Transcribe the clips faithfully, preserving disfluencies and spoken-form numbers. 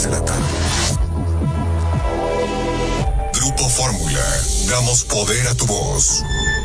de la tarde. Grupo Fórmula, damos poder a tu voz.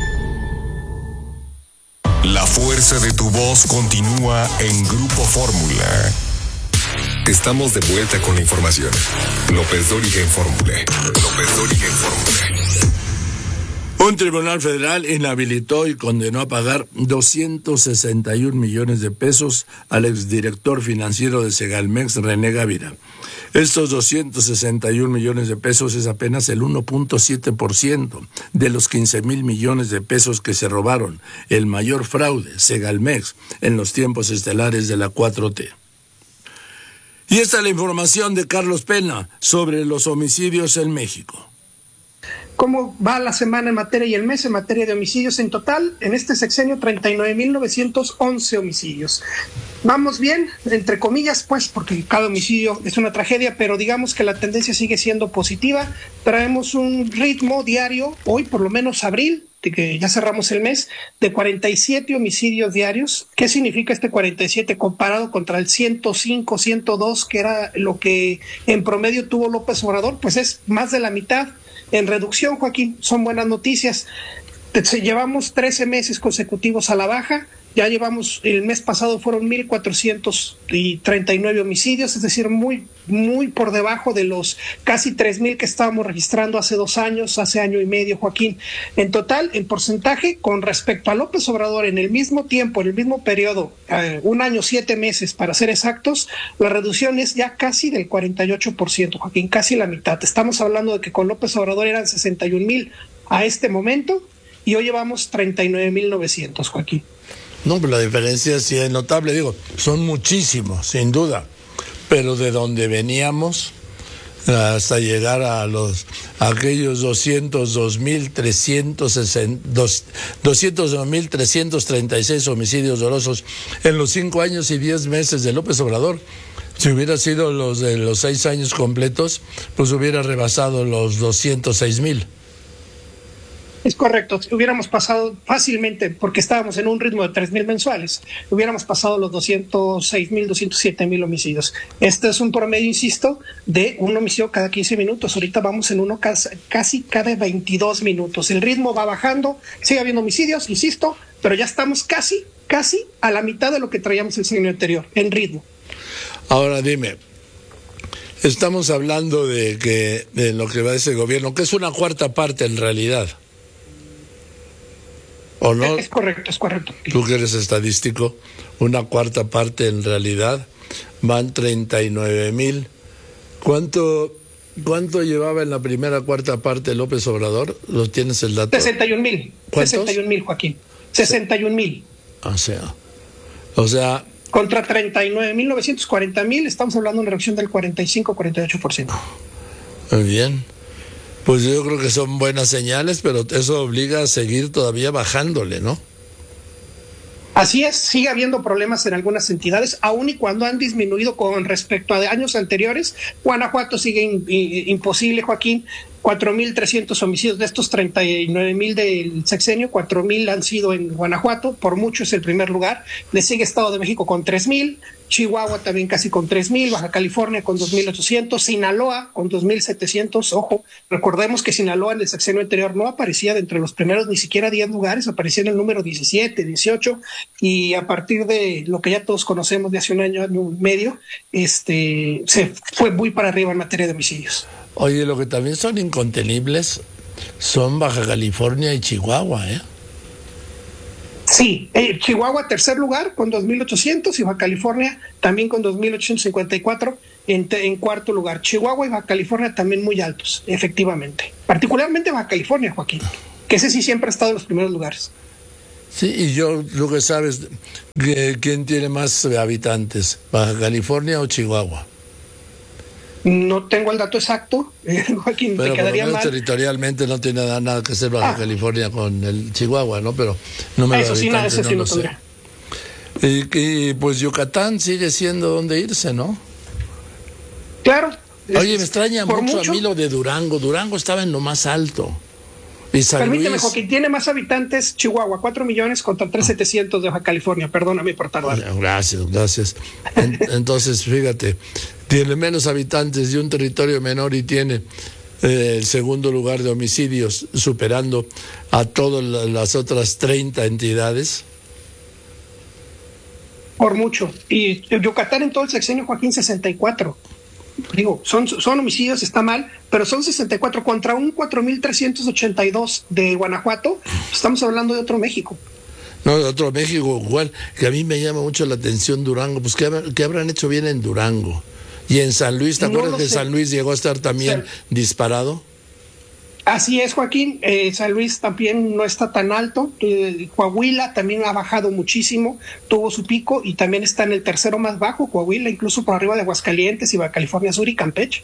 La fuerza de tu voz continúa en Grupo Fórmula. Estamos de vuelta con la información. López Dóriga en Fórmula. López Dóriga en Fórmula. Un tribunal federal inhabilitó y condenó a pagar doscientos sesenta y un millones de pesos al exdirector financiero de Segalmex, René Gávira. Estos doscientos sesenta y un millones de pesos es apenas el uno punto siete por ciento de los quince mil millones de pesos que se robaron, el mayor fraude, Segalmex, en los tiempos estelares de la cuatro T. Y esta es la información de Carlos Pena sobre los homicidios en México. ¿Cómo va la semana en materia y el mes en materia de homicidios? En total, en este sexenio, treinta y nueve mil novecientos once homicidios. Vamos bien, entre comillas, pues, porque cada homicidio es una tragedia, pero digamos que la tendencia sigue siendo positiva. Traemos un ritmo diario, hoy por lo menos abril, de que ya cerramos el mes, de cuarenta y siete homicidios diarios. ¿Qué significa este cuarenta y siete comparado contra el ciento cinco, ciento dos, que era lo que en promedio tuvo López Obrador? Pues es más de la mitad. En reducción, Joaquín, son buenas noticias. Llevamos trece meses consecutivos a la baja, ya llevamos, el mes pasado fueron mil cuatrocientos treinta y nueve homicidios, es decir, muy, muy por debajo de los casi tres mil que estábamos registrando hace dos años, hace año y medio, Joaquín. En total, en porcentaje, con respecto a López Obrador, en el mismo tiempo, en el mismo periodo, eh, un año, siete meses para ser exactos, la reducción es ya casi del cuarenta y ocho por ciento, Joaquín, casi la mitad. Estamos hablando de que con López Obrador eran sesenta y un mil a este momento, y hoy llevamos treinta y nueve mil novecientos, Joaquín. No, pero la diferencia sí es notable, digo, son muchísimos, sin duda, pero de donde veníamos hasta llegar a los a aquellos doscientos dos mil trescientos treinta y seis homicidios dolosos en los cinco años y diez meses de López Obrador. Si hubiera sido los de los seis años completos, pues hubiera rebasado los doscientos seis mil. Es correcto, hubiéramos pasado fácilmente, porque estábamos en un ritmo de tres mil mensuales, hubiéramos pasado los doscientos seis mil, doscientos siete mil homicidios. Este es un promedio, insisto, de un homicidio cada quince minutos. Ahorita vamos en uno casi, casi cada veintidós minutos. El ritmo va bajando, sigue habiendo homicidios, insisto, pero ya estamos casi, casi a la mitad de lo que traíamos el año anterior, en ritmo. Ahora dime, estamos hablando de que de lo que va ese gobierno, que es una cuarta parte en realidad. ¿O no? Es correcto, es correcto. Tú que eres estadístico, una cuarta parte en realidad, van treinta y nueve mil. ¿Cuánto, cuánto llevaba en la primera cuarta parte López Obrador? ¿Lo tienes el dato? sesenta y un mil. sesenta y un mil, Joaquín. sesenta y un mil. O sea, o sea... Contra treinta y nueve mil novecientos cuarenta mil, estamos hablando de una reducción del cuarenta y cinco a cuarenta y ocho por ciento. Muy bien. Pues yo creo que son buenas señales, pero eso obliga a seguir todavía bajándole, ¿no? Así es, sigue habiendo problemas en algunas entidades, aun y cuando han disminuido con respecto a años anteriores. Guanajuato sigue in, in, imposible, Joaquín. cuatro mil trescientos homicidios de estos treinta y nueve mil del sexenio, cuatro mil han sido en Guanajuato, por mucho es el primer lugar. Le sigue Estado de México con tres mil, Chihuahua también casi con tres mil, Baja California con dos mil ochocientos, Sinaloa con dos mil setecientos. Ojo, recordemos que Sinaloa en el sexenio anterior no aparecía de entre los primeros ni siquiera diez lugares, aparecía en el número diecisiete, dieciocho, y a partir de lo que ya todos conocemos de hace un año, año y medio, este, se fue muy para arriba en materia de homicidios. Oye, lo que también son incontenibles son Baja California y Chihuahua, ¿eh? Sí, eh, Chihuahua tercer lugar con dos mil ochocientos y Baja California también con dos mil ochocientos cincuenta y cuatro en, en cuarto lugar. Chihuahua y Baja California también muy altos, efectivamente. Particularmente Baja California, Joaquín, que ese sí siempre ha estado en los primeros lugares. Sí, y yo, lo que sabes, ¿quién tiene más habitantes? ¿Baja California o Chihuahua? No tengo el dato exacto, eh, Joaquín, pero te quedaría mal. Territorialmente no tiene nada, nada que hacer Baja ah. California con el Chihuahua, ¿no? Pero no me Eso sí, nada, eso sí no lo sé. Y, y pues Yucatán sigue siendo donde irse, ¿no? Claro. Oye, me extraña mucho, mucho a mí lo de Durango. Durango estaba en lo más alto. ¿Y San Permíteme, Luis? Joaquín, tiene más habitantes Chihuahua, cuatro millones contra tres mil setecientos de Baja California. Perdóname por tardar. Gracias, gracias. En, entonces, fíjate, tiene menos habitantes y un territorio menor y tiene eh, el segundo lugar de homicidios, superando a todas las otras treinta entidades. Por mucho. Y Yucatán en todo el sexenio, Joaquín, sesenta y cuatro. Digo, son, son homicidios, está mal, pero son sesenta y cuatro contra un cuatro mil trescientos ochenta y dos de Guanajuato. Estamos hablando de otro México. No, de otro México, Juan, que a mí me llama mucho la atención Durango. Pues, ¿qué, qué habrán hecho bien en Durango? Y en San Luis, ¿te acuerdas que San Luis llegó a estar también sí. disparado? Así es, Joaquín. Eh, San Luis también no está tan alto. Eh, Coahuila también ha bajado muchísimo, tuvo su pico y también está en el tercero más bajo, Coahuila, incluso por arriba de Aguascalientes y Baja California Sur y Campeche.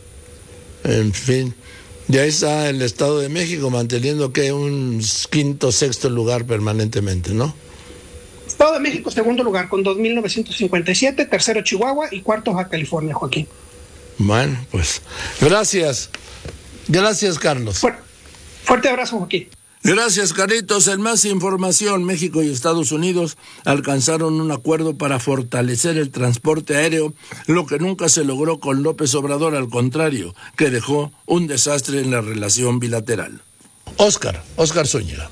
En fin, ya está el Estado de México manteniendo que un quinto, sexto lugar permanentemente, ¿no? Estado de México, segundo lugar, con dos mil novecientos cincuenta y siete, tercero Chihuahua y cuarto Baja California, Joaquín. Bueno, pues, gracias. Gracias, Carlos. Fuerte, fuerte abrazo, Joaquín. Gracias, Carlitos. En más información, México y Estados Unidos alcanzaron un acuerdo para fortalecer el transporte aéreo, lo que nunca se logró con López Obrador, al contrario, que dejó un desastre en la relación bilateral. Óscar, Óscar Zúñiga.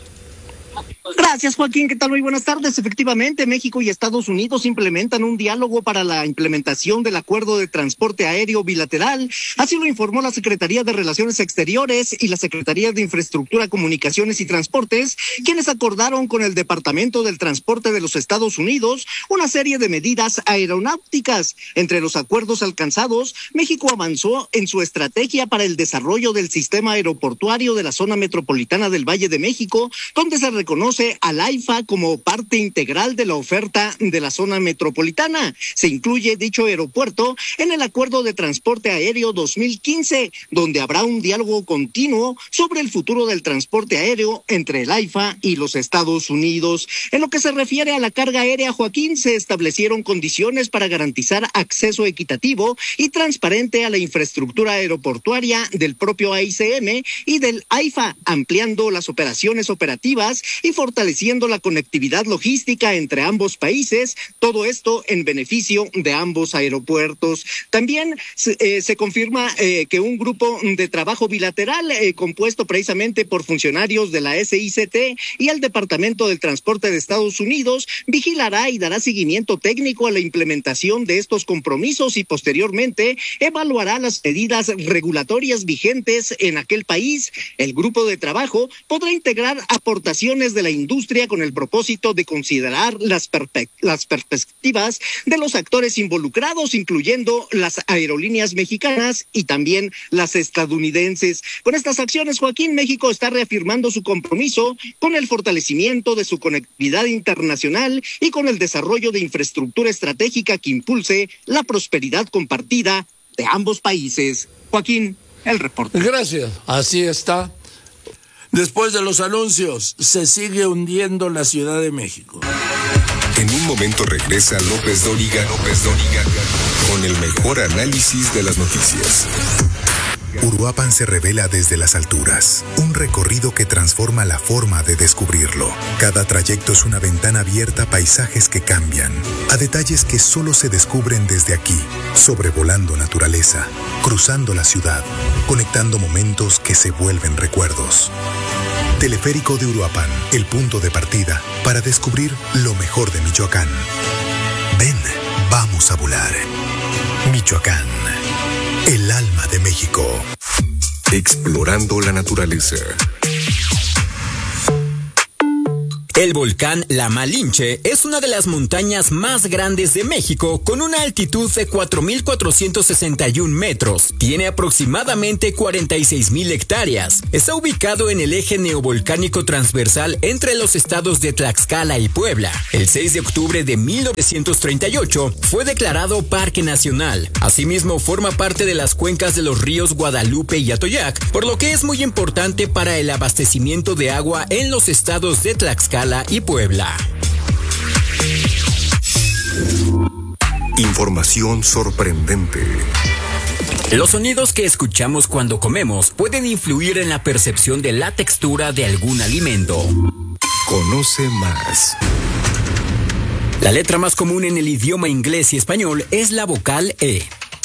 Gracias, Joaquín. ¿Qué tal? Muy buenas tardes. Efectivamente, México y Estados Unidos implementan un diálogo para la implementación del acuerdo de transporte aéreo bilateral. Así lo informó la Secretaría de Relaciones Exteriores y la Secretaría de Infraestructura, Comunicaciones y Transportes, quienes acordaron con el Departamento del Transporte de los Estados Unidos una serie de medidas aeronáuticas. Entre los acuerdos alcanzados, México avanzó en su estrategia para el desarrollo del sistema aeroportuario de la zona metropolitana del Valle de México, donde se reconoce al AIFA como parte integral de la oferta de la zona metropolitana. Se incluye dicho aeropuerto en el Acuerdo de Transporte Aéreo dos mil quince, donde habrá un diálogo continuo sobre el futuro del transporte aéreo entre el AIFA y los Estados Unidos. En lo que se refiere a la carga aérea, Joaquín, se establecieron condiciones para garantizar acceso equitativo y transparente a la infraestructura aeroportuaria del propio A I C M y del AIFA, ampliando las operaciones operativas y fortaleciendo la conectividad logística entre ambos países, todo esto en beneficio de ambos aeropuertos. También eh, se confirma eh, que un grupo de trabajo bilateral eh, compuesto precisamente por funcionarios de la S I C T y el Departamento del Transporte de Estados Unidos vigilará y dará seguimiento técnico a la implementación de estos compromisos y posteriormente evaluará las medidas regulatorias vigentes en aquel país. El grupo de trabajo podrá integrar aportaciones de la industria con el propósito de considerar las, perpe- las perspectivas de los actores involucrados, incluyendo las aerolíneas mexicanas y también las estadounidenses. Con estas acciones, Joaquín, México está reafirmando su compromiso con el fortalecimiento de su conectividad internacional y con el desarrollo de infraestructura estratégica que impulse la prosperidad compartida de ambos países. Joaquín, el reporte. Gracias. Así está. Después de los anuncios, se sigue hundiendo la Ciudad de México. En un momento regresa López Dóriga, López Dóriga, con el mejor análisis de las noticias. Uruapan se revela desde las alturas, un recorrido que transforma la forma de descubrirlo. Cada trayecto es una ventana abierta a paisajes que cambian, a detalles que solo se descubren desde aquí, sobrevolando naturaleza, cruzando la ciudad, conectando momentos que se vuelven recuerdos. Teleférico de Uruapan, el punto de partida para descubrir lo mejor de Michoacán. Ven, vamos a volar. Michoacán, el alma de México. Explorando la naturaleza. El volcán La Malinche es una de las montañas más grandes de México, con una altitud de cuatro mil cuatrocientos sesenta y un metros. Tiene aproximadamente cuarenta y seis mil hectáreas. Está ubicado en el eje neovolcánico transversal entre los estados de Tlaxcala y Puebla. El seis de octubre de mil novecientos treinta y ocho fue declarado Parque Nacional. Asimismo, forma parte de las cuencas de los ríos Guadalupe y Atoyac, por lo que es muy importante para el abastecimiento de agua en los estados de Tlaxcala y Puebla. Información sorprendente. Los sonidos que escuchamos cuando comemos pueden influir en la percepción de la textura de algún alimento. Conoce más. La letra más común en el idioma inglés y español es la vocal E.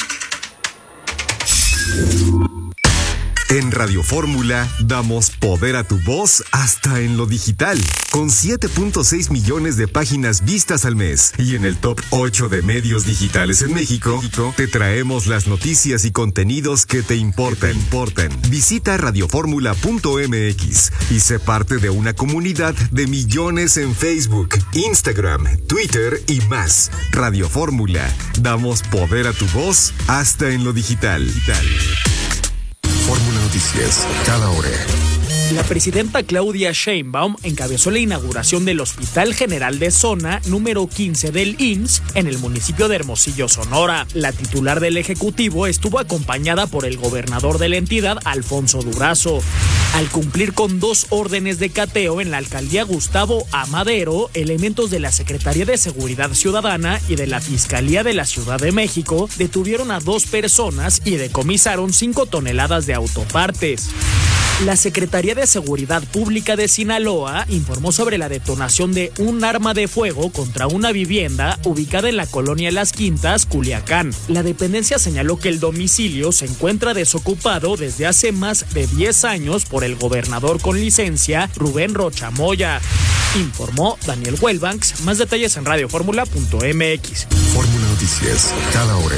En Radio Fórmula damos poder a tu voz hasta en lo digital, con siete punto seis millones de páginas vistas al mes. Y en el top ocho de medios digitales en México, te traemos las noticias y contenidos que te importan. importan. Visita radioformula punto m x y sé parte de una comunidad de millones en Facebook, Instagram, Twitter y más. Radio Fórmula, damos poder a tu voz hasta en lo digital. digital. Fórmula Noticias, cada hora. La presidenta Claudia Sheinbaum encabezó la inauguración del Hospital General de Zona número quince del I M S S en el municipio de Hermosillo, Sonora. La titular del Ejecutivo estuvo acompañada por el gobernador de la entidad, Alfonso Durazo. Al cumplir con dos órdenes de cateo en la alcaldía Gustavo Amadero, elementos de la Secretaría de Seguridad Ciudadana y de la Fiscalía de la Ciudad de México detuvieron a dos personas y decomisaron cinco toneladas de autopartes. La Secretaría de Seguridad Pública de Sinaloa informó sobre la detonación de un arma de fuego contra una vivienda ubicada en la colonia Las Quintas, Culiacán. La dependencia señaló que el domicilio se encuentra desocupado desde hace más de diez años por el gobernador con licencia, Rubén Rocha Moya. Informó Daniel Wellbanks. Más detalles en radioformula punto m x. Fórmula Noticias, cada hora.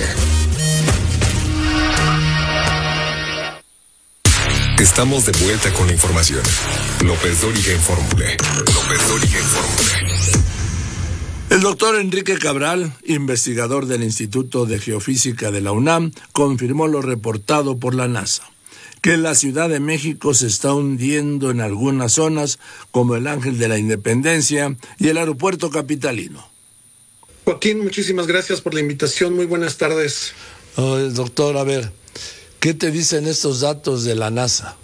Estamos de vuelta con la información. López Dóriga en Fórmula. López Dóriga en Fórmula. El doctor Enrique Cabral, investigador del Instituto de Geofísica de la UNAM, confirmó lo reportado por la NASA, que la Ciudad de México se está hundiendo en algunas zonas, como el Ángel de la Independencia y el aeropuerto capitalino. Joaquín, muchísimas gracias por la invitación. Muy buenas tardes. Oh, doctor, a ver, ¿qué te dicen estos datos de la NASA?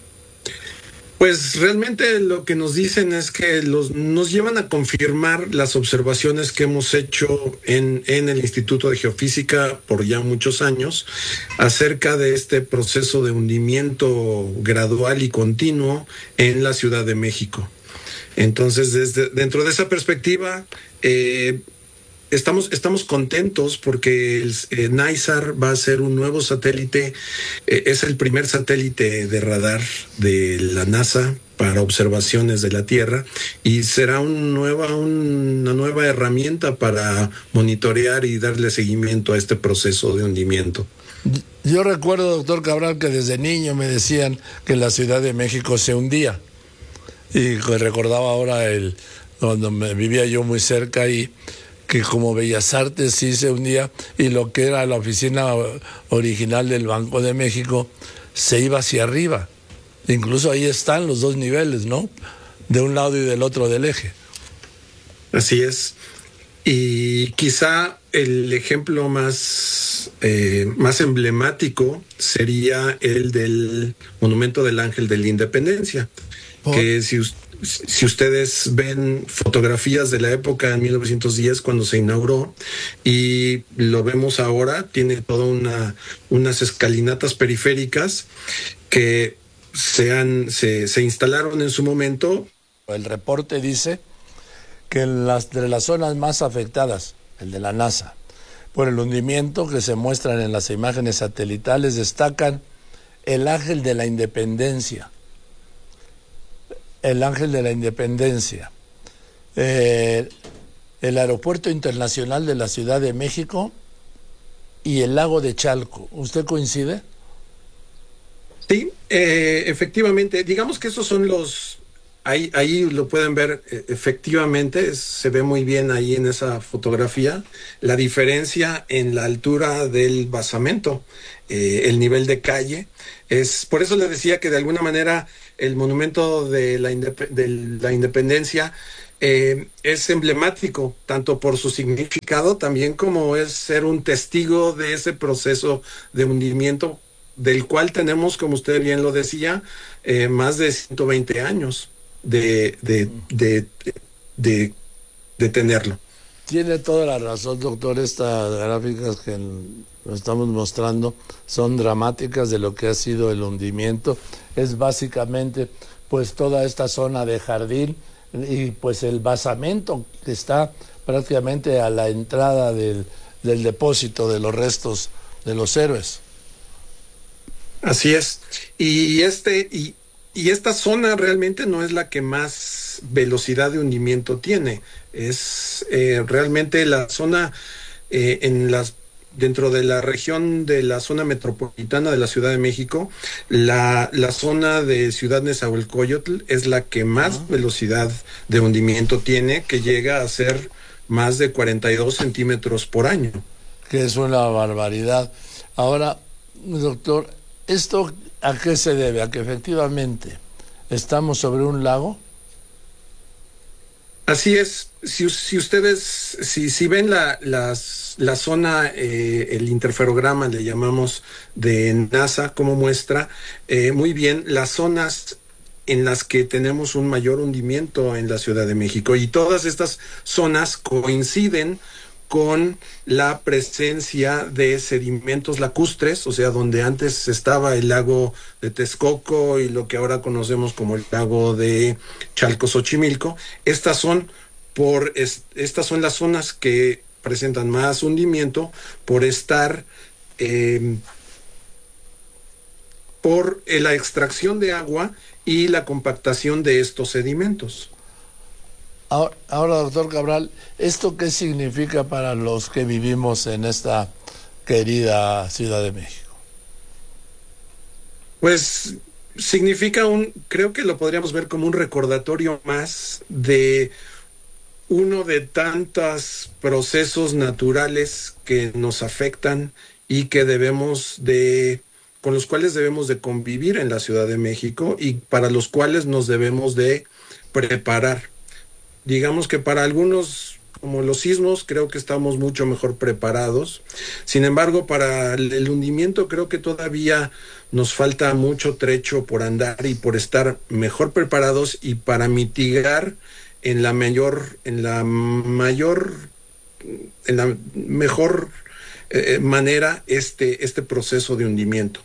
Pues realmente lo que nos dicen es que los, nos llevan a confirmar las observaciones que hemos hecho en, en el Instituto de Geofísica por ya muchos años acerca de este proceso de hundimiento gradual y continuo en la Ciudad de México. Entonces, desde dentro de esa perspectiva, eh, Estamos, estamos contentos porque el eh, NISAR va a ser un nuevo satélite, eh, es el primer satélite de radar de la NASA para observaciones de la Tierra y será un nueva, una nueva herramienta para monitorear y darle seguimiento a este proceso de hundimiento. Yo recuerdo, doctor Cabral, que desde niño me decían que la Ciudad de México se hundía y recordaba ahora el cuando me, vivía yo muy cerca y que como Bellas Artes sí se hundía y lo que era la oficina original del Banco de México se iba hacia arriba. Incluso ahí están los dos niveles, ¿no? De un lado y del otro del eje. Así es. Y quizá el ejemplo más, eh, más emblemático sería el del Monumento del Ángel de la Independencia, ¿por? Que si usted Si ustedes ven fotografías de la época en mil novecientos diez cuando se inauguró y lo vemos ahora, tiene toda una unas escalinatas periféricas que se, han, se, se instalaron en su momento. El reporte dice que en las, de las zonas más afectadas, el de la NASA, por el hundimiento que se muestran en las imágenes satelitales, destacan el Ángel de la Independencia, el Ángel de la Independencia, eh, el Aeropuerto Internacional de la Ciudad de México y el Lago de Chalco. ¿Usted coincide? Sí, eh, efectivamente. Digamos que esos son los... Ahí, ahí lo pueden ver, efectivamente, se ve muy bien ahí en esa fotografía, la diferencia en la altura del basamento, eh, el nivel de calle. Es, por eso les decía que de alguna manera el monumento de la, indep- de la independencia eh, es emblemático, tanto por su significado, también como es ser un testigo de ese proceso de hundimiento, del cual tenemos, como usted bien lo decía, eh, más de ciento veinte años. De, de, de, de, de tenerlo. Tiene toda la razón, doctor, estas gráficas que lo estamos mostrando, son dramáticas de lo que ha sido el hundimiento. Es básicamente pues toda esta zona de jardín y pues el basamento que está prácticamente a la entrada del, del depósito de los restos de los héroes. Así es. Y este y, y esta zona realmente no es la que más velocidad de hundimiento tiene. Es eh, realmente la zona eh, en las dentro de la región de la zona metropolitana de la Ciudad de México, la, la zona de Ciudad Nezahualcóyotl es la que más uh-huh. velocidad de hundimiento tiene, que llega a ser más de cuarenta y dos centímetros por año. Que es una barbaridad. Ahora, doctor, ¿esto a qué se debe? ¿A que efectivamente estamos sobre un lago? Así es. Si, si ustedes, si, si ven la, las, la zona, eh, el interferograma, le llamamos, de NASA, como muestra eh, muy bien las zonas en las que tenemos un mayor hundimiento en la Ciudad de México. Y todas estas zonas coinciden con la presencia de sedimentos lacustres, o sea, donde antes estaba el lago de Texcoco y lo que ahora conocemos como el lago de Chalco-Xochimilco. Estas son por es, estas son las zonas que presentan más hundimiento por estar eh, por la extracción de agua y la compactación de estos sedimentos. Ahora, ahora, doctor Cabral, ¿esto qué significa para los que vivimos en esta querida Ciudad de México? Pues significa un, creo que lo podríamos ver como un recordatorio más de uno de tantos procesos naturales que nos afectan y que debemos de, con los cuales debemos de convivir en la Ciudad de México y para los cuales nos debemos de preparar. Digamos que para algunos, como los sismos, creo que estamos mucho mejor preparados. Sin embargo, para el hundimiento creo que todavía nos falta mucho trecho por andar y por estar mejor preparados y para mitigar en la mayor, en la mayor, en la mejor eh, manera este, este proceso de hundimiento.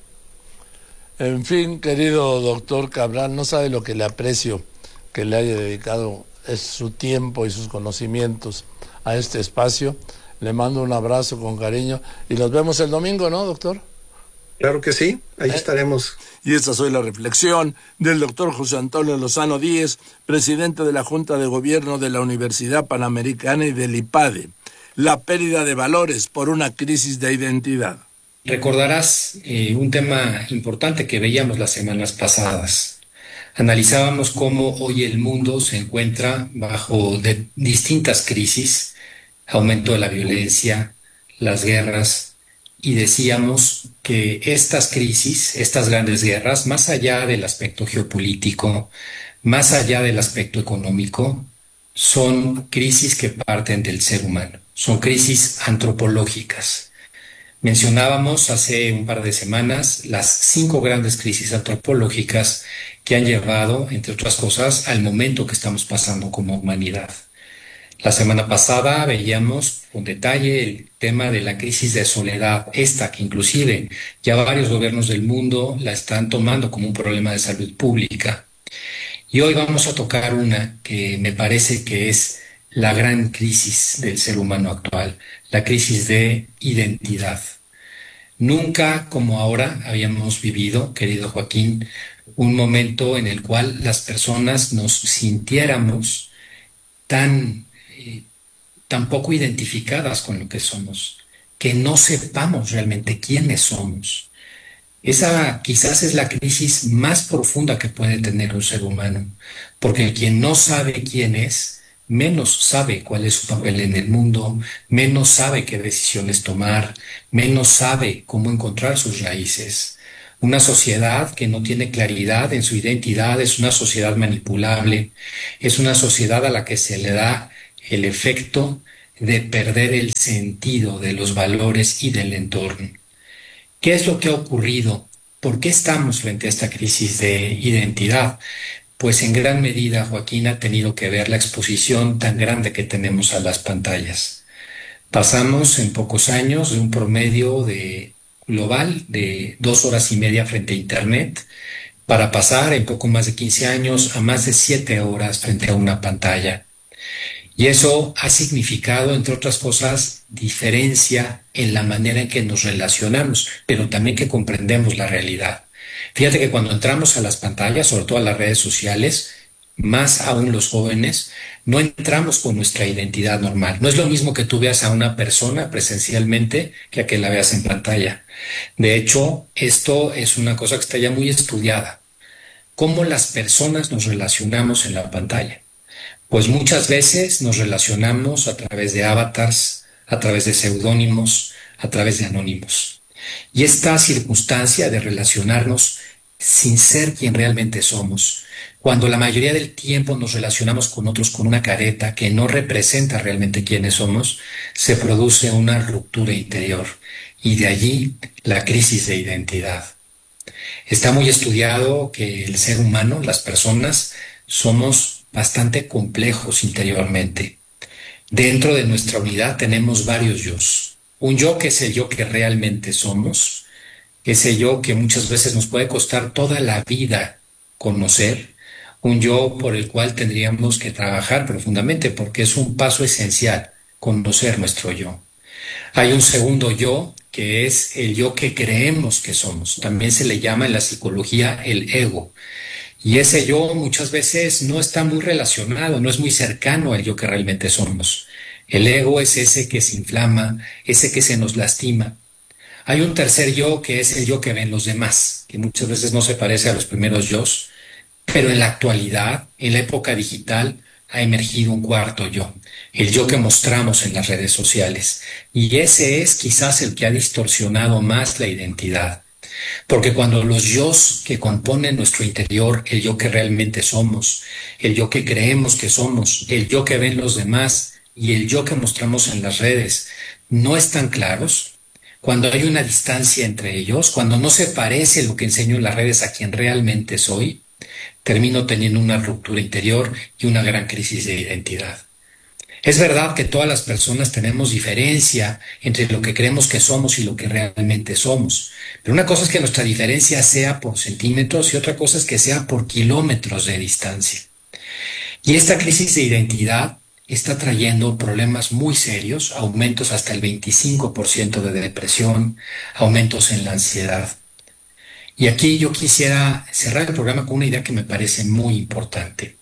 En fin, querido doctor Cabral, no sabe lo que le aprecio que le haya dedicado es su tiempo y sus conocimientos a este espacio. Le mando un abrazo con cariño y nos vemos el domingo, ¿no, doctor? Claro que sí, ahí eh. estaremos. Y esta fue la reflexión del doctor José Antonio Lozano Díez, presidente de la Junta de Gobierno de la Universidad Panamericana y del IPADE. La pérdida de valores por una crisis de identidad. Recordarás eh, un tema importante que veíamos las semanas pasadas. Analizábamos cómo hoy el mundo se encuentra bajo de distintas crisis, aumento de la violencia, las guerras, y decíamos que estas crisis, estas grandes guerras, más allá del aspecto geopolítico, más allá del aspecto económico, son crisis que parten del ser humano, son crisis antropológicas. Mencionábamos hace un par de semanas las cinco grandes crisis antropológicas que han llevado, entre otras cosas, al momento que estamos pasando como humanidad. La semana pasada veíamos con detalle el tema de la crisis de soledad, esta que inclusive ya varios gobiernos del mundo la están tomando como un problema de salud pública. Y hoy vamos a tocar una que me parece que es la gran crisis del ser humano actual, la crisis de identidad. Nunca como ahora habíamos vivido, querido Joaquín, un momento en el cual las personas nos sintiéramos tan, eh, tan poco identificadas con lo que somos, que no sepamos realmente quiénes somos. Esa quizás es la crisis más profunda que puede tener un ser humano, porque quien no sabe quién es, menos sabe cuál es su papel en el mundo, menos sabe qué decisiones tomar, menos sabe cómo encontrar sus raíces. Una sociedad que no tiene claridad en su identidad es una sociedad manipulable, es una sociedad a la que se le da el efecto de perder el sentido de los valores y del entorno. ¿Qué es lo que ha ocurrido? ¿Por qué estamos frente a esta crisis de identidad? Pues en gran medida, Joaquín, ha tenido que ver la exposición tan grande que tenemos a las pantallas. Pasamos en pocos años de un promedio de global de dos horas y media frente a Internet para pasar en poco más de quince años a más de siete horas frente a una pantalla. Y eso ha significado, entre otras cosas, diferencia en la manera en que nos relacionamos, pero también que comprendemos la realidad. Fíjate que cuando entramos a las pantallas, sobre todo a las redes sociales, más aún los jóvenes, no entramos con nuestra identidad normal. No es lo mismo que tú veas a una persona presencialmente que a que la veas en pantalla. De hecho, esto es una cosa que está ya muy estudiada. ¿Cómo las personas nos relacionamos en la pantalla? Pues muchas veces nos relacionamos a través de avatars, a través de seudónimos, a través de anónimos. Y esta circunstancia de relacionarnos sin ser quien realmente somos, cuando la mayoría del tiempo nos relacionamos con otros con una careta que no representa realmente quiénes somos, se produce una ruptura interior y de allí la crisis de identidad. Está muy estudiado que el ser humano, las personas, somos bastante complejos interiormente. Dentro de nuestra unidad tenemos varios yos. Un yo que es el yo que realmente somos, ese yo que muchas veces nos puede costar toda la vida conocer, un yo por el cual tendríamos que trabajar profundamente porque es un paso esencial, conocer nuestro yo. Hay un segundo yo que es el yo que creemos que somos. También se le llama en la psicología el ego. Y ese yo muchas veces no está muy relacionado, no es muy cercano al yo que realmente somos. El ego es ese que se inflama, ese que se nos lastima. Hay un tercer yo que es el yo que ven los demás, que muchas veces no se parece a los primeros yos, pero en la actualidad, en la época digital, ha emergido un cuarto yo, el yo que mostramos en las redes sociales. Y ese es quizás el que ha distorsionado más la identidad. Porque cuando los yos que componen nuestro interior, el yo que realmente somos, el yo que creemos que somos, el yo que ven los demás y el yo que mostramos en las redes, no están claros, cuando hay una distancia entre ellos, cuando no se parece lo que enseño en las redes a quien realmente soy, termino teniendo una ruptura interior y una gran crisis de identidad. Es verdad que todas las personas tenemos diferencia entre lo que creemos que somos y lo que realmente somos. Pero una cosa es que nuestra diferencia sea por centímetros y otra cosa es que sea por kilómetros de distancia. Y esta crisis de identidad está trayendo problemas muy serios, aumentos hasta el veinticinco por ciento de depresión, aumentos en la ansiedad. Y aquí yo quisiera cerrar el programa con una idea que me parece muy importante.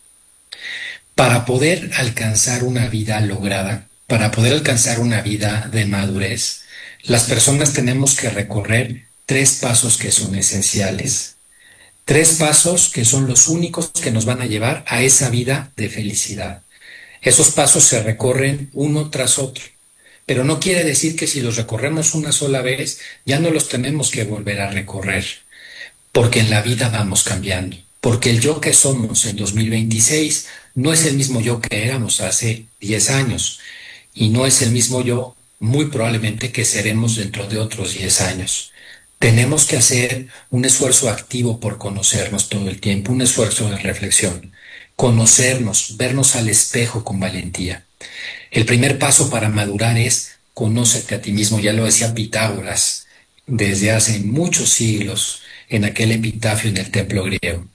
Para poder alcanzar una vida lograda, para poder alcanzar una vida de madurez, las personas tenemos que recorrer tres pasos que son esenciales. Tres pasos que son los únicos que nos van a llevar a esa vida de felicidad. Esos pasos se recorren uno tras otro, pero no quiere decir que si los recorremos una sola vez, ya no los tenemos que volver a recorrer, porque en la vida vamos cambiando. Porque el yo que somos en dos mil veintiséis no es el mismo yo que éramos hace diez años y no es el mismo yo muy probablemente que seremos dentro de otros diez años. Tenemos que hacer un esfuerzo activo por conocernos todo el tiempo, un esfuerzo de reflexión, conocernos, vernos al espejo con valentía. El primer paso para madurar es conócete a ti mismo, ya lo decía Pitágoras desde hace muchos siglos en aquel epitafio en el templo griego.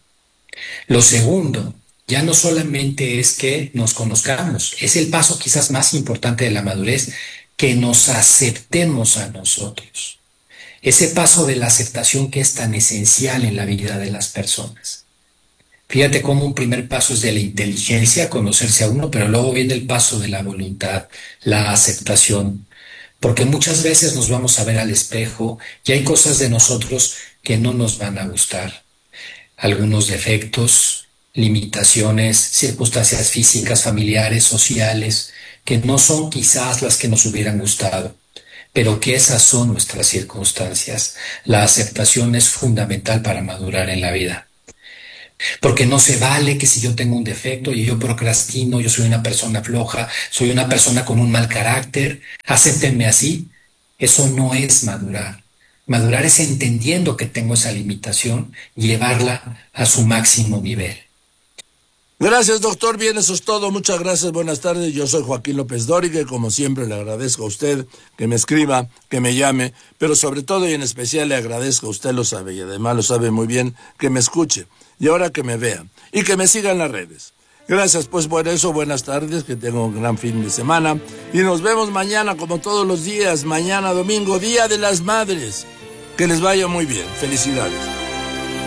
Lo segundo, ya no solamente es que nos conozcamos, es el paso quizás más importante de la madurez, que nos aceptemos a nosotros. Ese paso de la aceptación que es tan esencial en la vida de las personas. Fíjate cómo un primer paso es de la inteligencia, conocerse a uno, pero luego viene el paso de la voluntad, la aceptación. Porque muchas veces nos vamos a ver al espejo y hay cosas de nosotros que no nos van a gustar. Algunos defectos, limitaciones, circunstancias físicas, familiares, sociales, que no son quizás las que nos hubieran gustado, pero que esas son nuestras circunstancias. La aceptación es fundamental para madurar en la vida. Porque no se vale que si yo tengo un defecto y yo procrastino, yo soy una persona floja, soy una persona con un mal carácter, acéptenme así. Eso no es madurar. Madurar es entendiendo que tengo esa limitación y llevarla a su máximo nivel. Gracias, doctor. Bien, eso es todo. Muchas gracias. Buenas tardes. Yo soy Joaquín López Dóriga y como siempre le agradezco a usted que me escriba, que me llame, pero sobre todo y en especial le agradezco a usted, lo sabe, y además lo sabe muy bien, que me escuche y ahora que me vea y que me siga en las redes. Gracias, pues por eso, buenas tardes, que tenga un gran fin de semana y nos vemos mañana como todos los días, mañana domingo, Día de las Madres. Que les vaya muy bien. Felicidades.